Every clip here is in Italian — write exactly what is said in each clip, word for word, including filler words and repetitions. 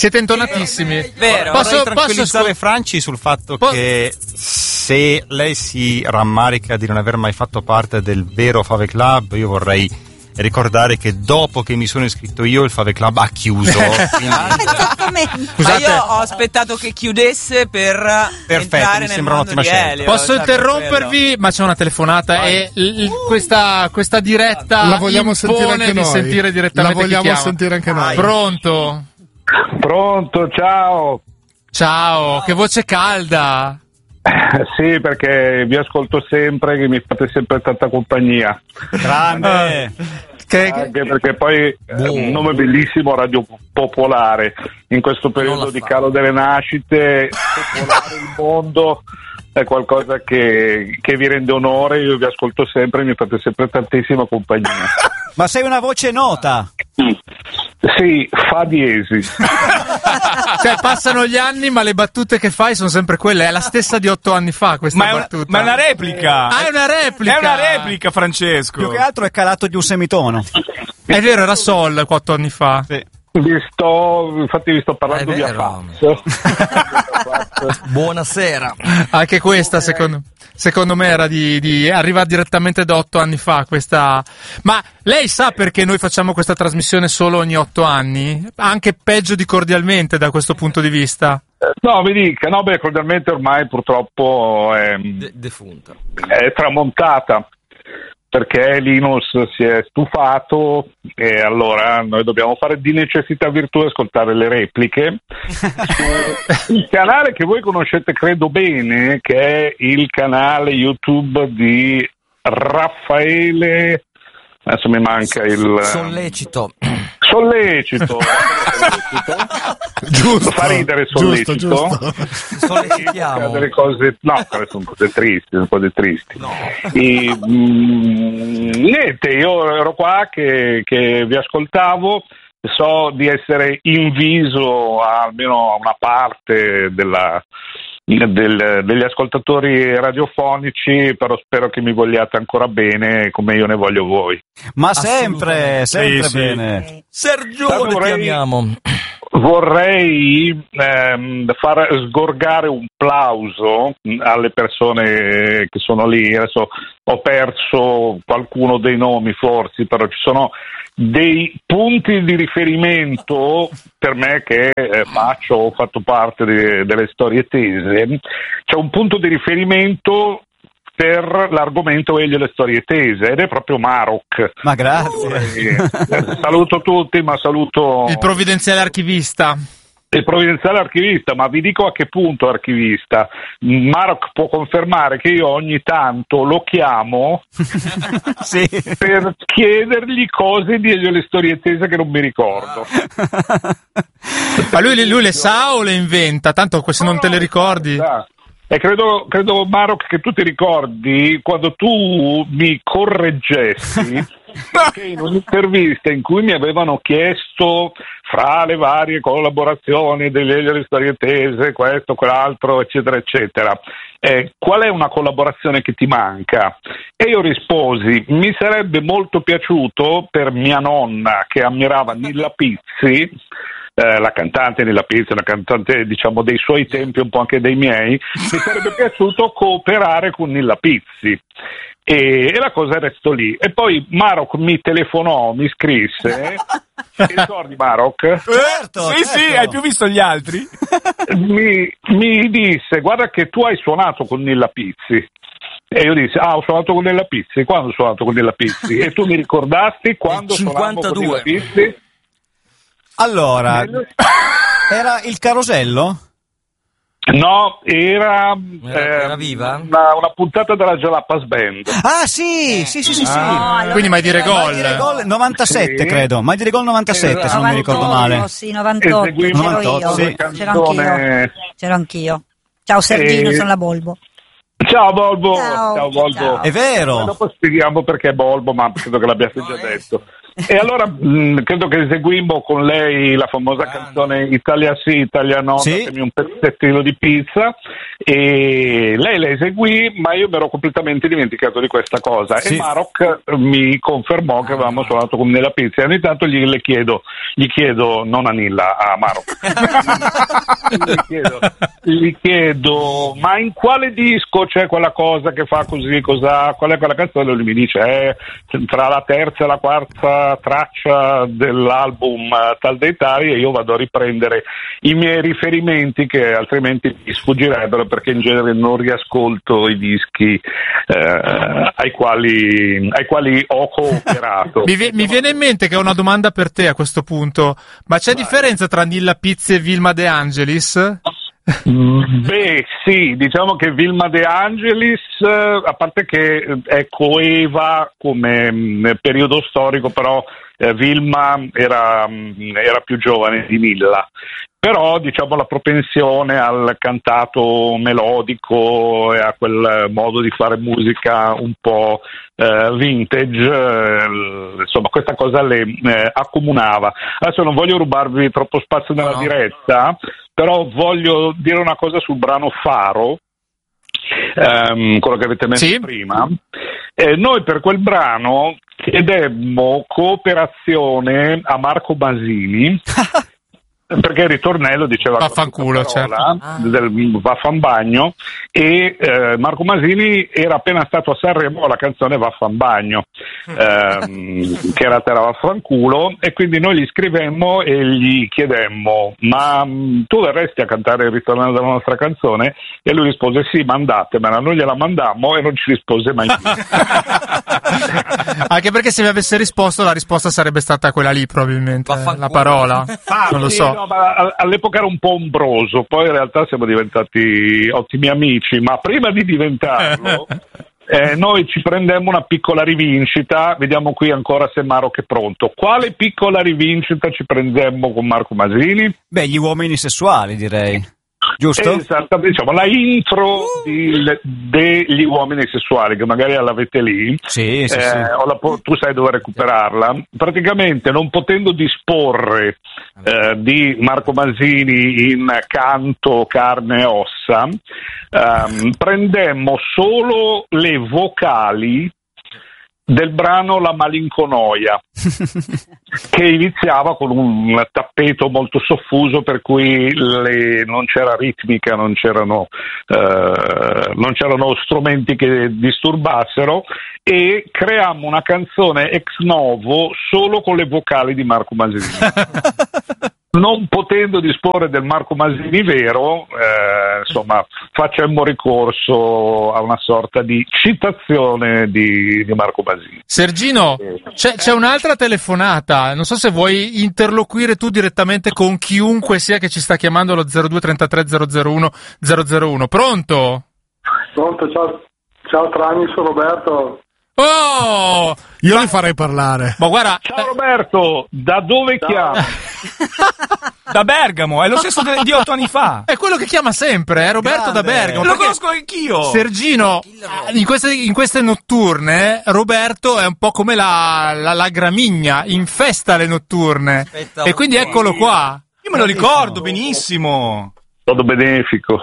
Siete intonatissimi. Vero. Posso tranquillizzare posso... Franci sul fatto Po- che se lei si rammarica di non aver mai fatto parte del vero Fave Club, io vorrei ricordare che dopo che mi sono iscritto io il Fave Club ha chiuso. Esattamente. Ma io ho aspettato che chiudesse per Perfetto, entrare mi nel sembra mondo un'ottima di scelta. Elio. Posso cioè, per interrompervi? quello. Ma c'è una telefonata Vai. e l- l- questa, questa diretta La vogliamo sentire impone anche di noi. sentire direttamente La vogliamo chi chiama. sentire anche noi. Pronto? Pronto, ciao. Ciao, che voce calda. Sì, perché vi ascolto sempre, che mi fate sempre tanta compagnia. Grande. Che, Anche perché poi è un nome bellissimo, Radio Popolare. In questo periodo di calo delle nascite, popolare il mondo è qualcosa che, che vi rende onore. Io vi ascolto sempre e mi fate sempre tantissima compagnia. Ma sei una voce nota. Sì, fa diesis. cioè passano gli anni ma le battute che fai sono sempre quelle. È la stessa di otto anni fa questa Ma è, una, battuta. ma è una replica. Ah, è una replica. È una replica, Francesco. Più che altro è calato di un semitono. È vero, era Sol quattro anni fa. Sì. Vi sto, infatti vi sto parlando È via vero. fax. Buonasera. Anche questa secondo, secondo me era di, di arriva direttamente da otto anni fa questa. Ma lei sa perché noi facciamo questa trasmissione solo ogni otto anni? Anche peggio di cordialmente da questo punto di vista. No, mi dica, no, beh, cordialmente ormai purtroppo è, De- defunta. è tramontata, perché Linus si è stufato e allora noi dobbiamo fare di necessità virtù e ascoltare le repliche. Il canale che voi conoscete credo bene, che è il canale YouTube di Raffaele, adesso mi manca il... Sollecito. Sollecito. Giusto. Fa ridere Sollecito. Giusto, giusto. Sollecitiamo. Delle cose, no, sono cose tristi, sono cose tristi. E, mm, niente, io ero qua che, che vi ascoltavo, so di essere inviso a almeno a una parte della, del, degli ascoltatori radiofonici, però spero che mi vogliate ancora bene come io ne voglio voi. Ma sempre, sempre Sì, sì. bene. Sergione Vorrei- chiamiamo. Vorrei ehm, far sgorgare un plauso alle persone che sono lì. Adesso ho perso qualcuno dei nomi forse, però ci sono dei punti di riferimento per me che eh, faccio, ho fatto parte de- delle storie tese. C'è un punto di riferimento per l'argomento Elio e le storie tese ed è proprio Marok. Ma grazie. Eh, saluto tutti, ma saluto Il provvidenziale archivista. il provvidenziale archivista, ma vi dico a che punto archivista. Marok può confermare che io ogni tanto lo chiamo Sì. per chiedergli cose di Elio e le storie tese che non mi ricordo. Ma lui, lui le sa o le inventa? Tanto se non te le ricordi. Ah. E credo, credo Marok che tu ti ricordi quando tu mi correggessi perché in un'intervista in cui mi avevano chiesto fra le varie collaborazioni delle, delle storie tese, questo, quell'altro, eccetera, eccetera, eh, qual è una collaborazione che ti manca? E io risposi, mi sarebbe molto piaciuto per mia nonna che ammirava Nilla Pizzi, Eh, la cantante Nilla Pizzi, la cantante diciamo dei suoi tempi, un po' anche dei miei, mi sarebbe piaciuto cooperare con Nilla Pizzi e, e la cosa restò lì. E poi Marok mi telefonò, mi scrisse, ti ricordi Marok? Certo, sì, certo. sì, hai più visto gli altri? Mi, mi disse, guarda che tu hai suonato con Nilla Pizzi. E io dissi, ah, ho suonato con Nilla Pizzi. Quando ho suonato con Nilla Pizzi? E tu mi ricordasti quando suonavo con Nilla Pizzi? Allora, era il carosello? No, era, Era- era eh, viva? Una, una puntata della Jalapas Band. Ah sì, sì, sì, sì, sì. Ah, quindi mai dire Mai dire gol. gol novantasette Sì. credo, mai dire gol novantasette se non mi ricordo male. Sì, novantotto, Eseguimmo c'ero novantotto, io, sì. c'ero anch'io, Canzone- c'ero anch'io. Ciao Sergino, Eh, sono la Bolbo. Ciao Bolbo, Ciao, ciao Bolbo. ciao. È vero. Poi dopo spieghiamo perché è Bolbo, ma credo che l'abbiate già detto. E allora mh, credo che eseguimmo con lei la famosa canzone Italia sì, Italia no, Sì. datemi un pezzettino di pizza, e lei la eseguì, ma io mi ero completamente dimenticato di questa cosa. Sì. E Marok mi confermò che avevamo suonato con Nilla Pizza, e ogni tanto gli le chiedo, gli chiedo, non a Nilla, a Marok, gli, chiedo, gli chiedo, ma in quale disco c'è quella cosa che fa così, cos'ha, qual è quella canzone? E lui mi dice, eh, tra la terza e la quarta traccia dell'album uh, tal dei tali, e io vado a riprendere i miei riferimenti che altrimenti mi sfuggirebbero, perché in genere non riascolto i dischi eh, ai quali ai quali ho cooperato. Mi, vi- mi viene in mente che ho una domanda per te a questo punto, ma c'è Vai. differenza tra Nilla Pizza e Vilma De Angelis? Beh, sì, diciamo che Vilma De Angelis, eh, a parte che è coeva come mh, periodo storico, però eh, Vilma era, mh, era più giovane di Nilla. Però diciamo la propensione al cantato melodico e a quel modo di fare musica un po' eh, vintage, eh, insomma questa cosa le eh, accomunava. Adesso non voglio rubarvi troppo spazio nella No. diretta, però voglio dire una cosa sul brano Faro, ehm, quello che avete messo Sì. prima. Eh, noi per quel brano chiedemmo cooperazione a Marco Masini, perché il ritornello diceva Vaffanculo, questa certo. parola, del Vaffanbagno, e eh, Marco Masini era appena stato a Sanremo, la canzone Vaffanbagno, ehm, che era Terra Vaffanculo, e quindi noi gli scrivemmo e gli chiedemmo, ma mh, tu verresti a cantare il ritornello della nostra canzone? E lui rispose sì, mandatemela. Noi gliela mandammo e non ci rispose mai più. Anche perché se mi avesse risposto, la risposta sarebbe stata quella lì, probabilmente, Vaffanculo. la parola. Non lo Sì, so. no, ma a- all'epoca era un po' ombroso, poi in realtà siamo diventati ottimi amici, ma prima di diventarlo eh, noi ci prendemmo una piccola rivincita. Vediamo qui ancora se Marok è pronto. Quale piccola rivincita ci prendemmo con Marco Masini? Beh, gli uomini sessuali, direi. Giusto? Esattamente, diciamo, la intro di- degli uomini sessuali, che magari l'avete lì. Sì, sì, Eh, sì. ho la po- tu sai dove recuperarla. Praticamente, non potendo disporre eh, di Marco Masini in canto, carne e ossa, ehm, prendemmo solo le vocali del brano La malinconoia, che iniziava con un tappeto molto soffuso, per cui le- non c'era ritmica, non c'erano, eh, non c'erano strumenti che disturbassero, e creammo una canzone ex novo solo con le vocali di Marco Masini. Non potendo disporre del Marco Masini vero, eh, insomma, facemmo ricorso a una sorta di citazione di, di Marco Masini. Sergino, c'è, c'è un'altra telefonata. Non so se vuoi interloquire tu direttamente con chiunque sia che ci sta chiamando allo zero due trentatré zero zero uno zero zero uno. Pronto? Pronto, ciao, ciao Trani, sono Roberto. Oh! Io li farei parlare. Ma guarda, Ciao Roberto, da dove chiami? Da Bergamo, è lo stesso de- di otto anni fa. è quello che chiama sempre, eh, Roberto Grande. da Bergamo. Lo perché conosco anch'io. Sergino, in queste, in queste notturne, Roberto è un po' come la, la, la gramigna, infesta le notturne. Aspetta E un quindi po'. eccolo qua. Io me lo ricordo benissimo. Todo benefico.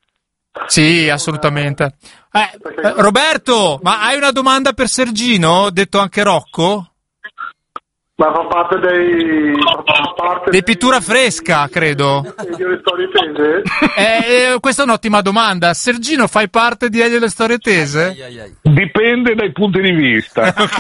Sì, assolutamente. Eh, eh, Roberto, ma hai una domanda per Sergino, detto anche Rocco? Ma fa parte dei... fa parte Di pittura fresca, credo. delle storie tese? Eh, eh, questa è un'ottima domanda. Sergino, fai parte di Elio e le storie tese? Ai, ai, ai. Dipende dai punti di vista. Ok.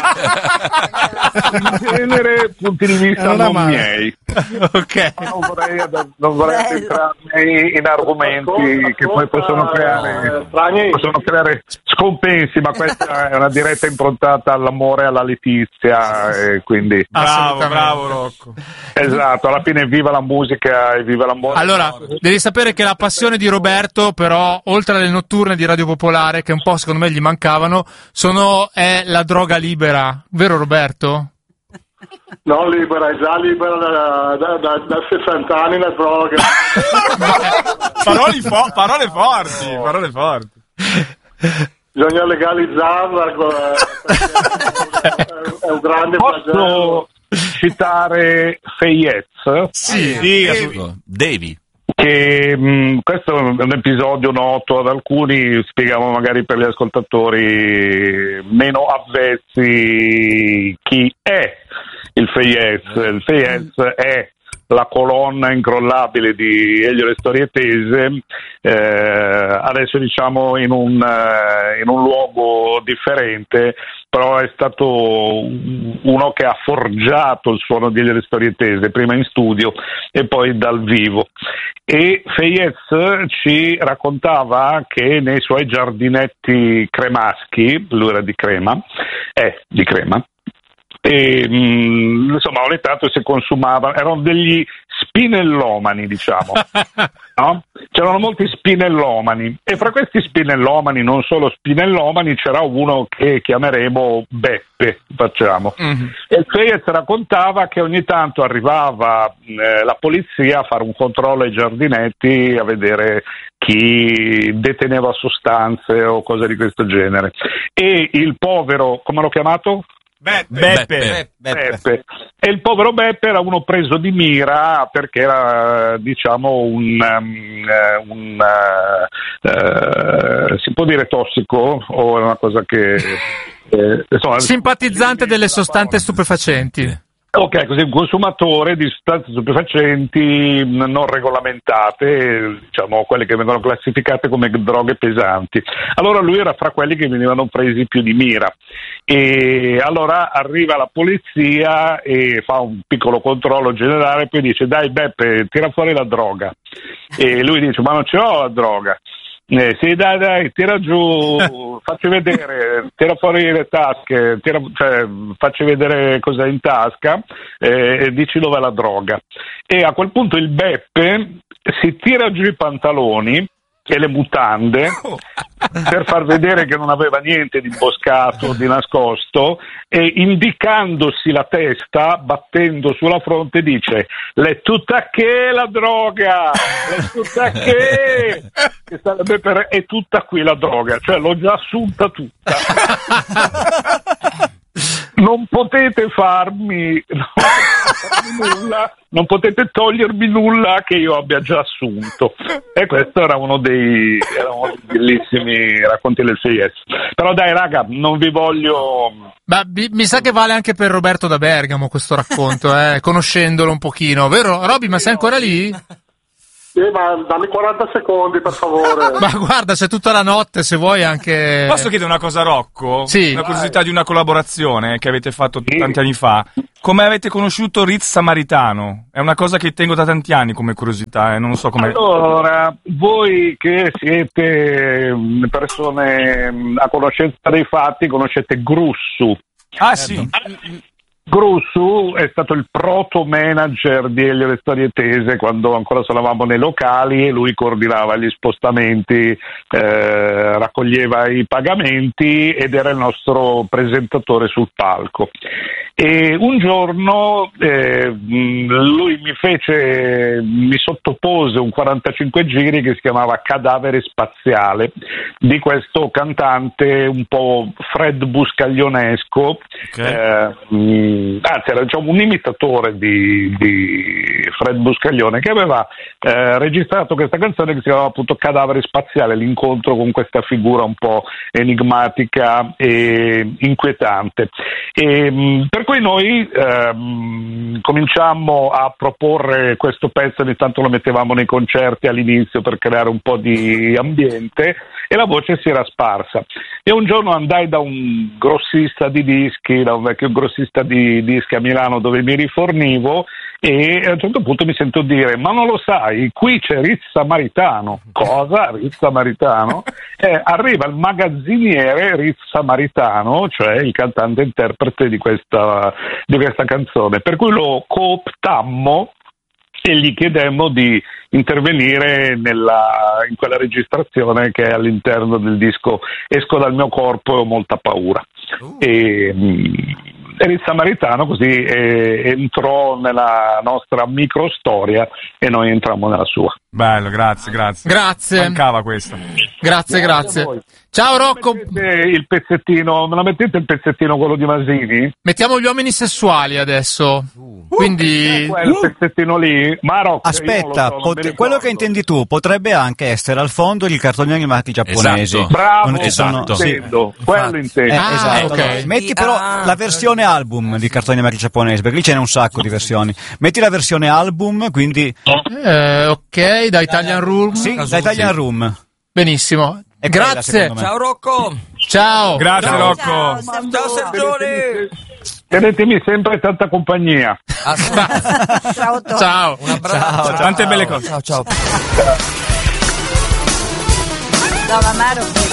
In genere, punti di vista Non è non male. miei. Ok. Non vorrei, non vorrei entrare in argomenti che poi possono creare, Trani, possono creare scompensi, ma questa è una diretta improntata all'amore e alla letizia, e quindi Bravo, Assolutamente. bravo Rocco. esatto, alla fine viva la musica e viva l'amore. Allora, devi sapere che la passione di Roberto, però, oltre alle notturne di Radio Popolare, che un po' secondo me gli mancavano, sono è la droga libera. Vero Roberto? non libera, è già libera da, da, da, da sessanta anni la droga. Parole, fo- parole forti, parole forti. Bisogna legalizzarla, eh, perché è è un grande Posso citare Fayez? Sì, Sì, assolutamente. Davy. Che mh, questo è un episodio noto ad alcuni, spieghiamo magari per gli ascoltatori meno avvezzi chi è il Fayez. Il Fayez è la colonna incrollabile di Elio e le storie tese, eh, adesso diciamo in un, uh, in un luogo differente, però è stato uno che ha forgiato il suono di Elio e le storie tese, prima in studio e poi dal vivo. E Fayez ci raccontava che nei suoi giardinetti cremaschi, lui era di Crema, è di Crema, e mh, insomma ogni tanto si consumava, erano degli spinellomani, diciamo, no? C'erano molti spinellomani e fra questi spinellomani, non solo spinellomani, c'era uno che chiameremo Beppe, facciamo. Mm-hmm. E Fayez raccontava che ogni tanto arrivava eh, la polizia a fare un controllo ai giardinetti, a vedere chi deteneva sostanze o cose di questo genere. E il povero, come l'ho chiamato? Beppe. Beppe. Beppe. Beppe. E il povero Beppe era uno preso di mira perché era, diciamo, un, um, un uh, uh, si può dire tossico o è una cosa che eh, insomma, simpatizzante delle sostanze stupefacenti. Ok, così un consumatore di sostanze stupefacenti non regolamentate, diciamo quelle che vengono classificate come droghe pesanti. Allora lui era fra quelli che venivano presi più di mira. E allora arriva la polizia e fa un piccolo controllo generale e poi dice: dai Beppe, tira fuori la droga. E lui dice: ma non ce l'ho la droga. Eh, sì, dai, dai, tira giù, facci vedere, tira fuori le tasche, tira, cioè, facci vedere cos'è in tasca eh, e dici dov'è la droga. E a quel punto il Beppe si tira giù i pantaloni e le mutande per far vedere che non aveva niente di imboscato, di nascosto, e indicandosi la testa, battendo sulla fronte, dice: l'è tutta che la droga, l'è tutta che, che sarebbe per è tutta qui la droga, cioè l'ho già assunta tutta. Non potete farmi, non potete farmi nulla, non potete togliermi nulla che io abbia già assunto. E questo era uno dei, era uno dei bellissimi racconti del Fayez. Però dai raga, non vi voglio... Ma mi, mi sa che vale anche per Roberto da Bergamo questo racconto, eh, conoscendolo un pochino, vero Roby? Ma sei ancora lì? Sì, ma dammi quaranta secondi, per favore. Ma guarda, c'è tutta la notte, se vuoi anche... Posso chiedere una cosa, Rocco? Sì. Una curiosità di una collaborazione che avete fatto tanti anni fa. Come avete conosciuto Riz Samaritano? È una cosa che tengo da tanti anni come curiosità, e eh? non so come... Allora, voi che siete persone a conoscenza dei fatti, conoscete Grussu. Ah, sì. Grussu è stato il proto manager di Elio e le storie tese quando ancora suonavamo nei locali, e lui coordinava gli spostamenti, eh, raccoglieva i pagamenti ed era il nostro presentatore sul palco. E un giorno eh, lui mi fece, mi sottopose un quarantacinque giri che si chiamava Cadavere Spaziale, di questo cantante un po' Fred Buscaglionesco, okay. eh, anzi era diciamo, un imitatore di, di Fred Buscaglione, che aveva eh, registrato questa canzone che si chiamava appunto Cadavere Spaziale, l'incontro con questa figura un po' enigmatica e inquietante. E, mh, per cui noi ehm, cominciammo a proporre questo pezzo, ogni tanto lo mettevamo nei concerti all'inizio per creare un po' di ambiente, e la voce si era sparsa. E un giorno andai da un grossista di dischi, da un vecchio grossista di dischi a Milano dove mi rifornivo, e a un certo punto mi sento dire: ma non lo sai, qui c'è Riz Samaritano. Cosa? Riz Samaritano? Eh, arriva il magazziniere Riz Samaritano, cioè il cantante interprete di questa, di questa canzone, per cui lo cooptammo e gli chiedemmo di intervenire nella, in quella registrazione che è all'interno del disco Esco dal mio corpo e ho molta paura. Uh. E Riz Samaritano così eh, entrò nella nostra microstoria e noi entrammo nella sua. Bello, grazie, grazie. Grazie. Mancava questa. Grazie, Grazie a grazie. voi. Ciao Rocco. Mettete il pezzettino, me la mettete il pezzettino quello di Masini? Mettiamo gli uomini sessuali adesso. Quindi Quel pezzettino lì, ma Rocco, io Aspetta, non lo so, non pot- mi ricordo. quello che intendi tu potrebbe anche essere al fondo i cartoni animati giapponesi. Esatto. Bravo, Non ci sono- esatto. sì. intendo, quello intendo. Eh, Ah, esatto. ok. Metti però Ah, la versione album di cartoni animati giapponesi, perché lì ce n'è un sacco di versioni. Metti la versione album, quindi eh, ok, da Italian Room. sì, da Italian Room. Benissimo. È quella, Grazie. secondo me. Ciao Rocco. Ciao. Grazie Ciao. Rocco. Ciao, Ciao Sergione. Tenetemi sempre tanta compagnia. Ciao, Tony. Ciao. Un abbraccio. Ciao, ciao. Tante belle cose. Ciao ciao. No, ma Maro,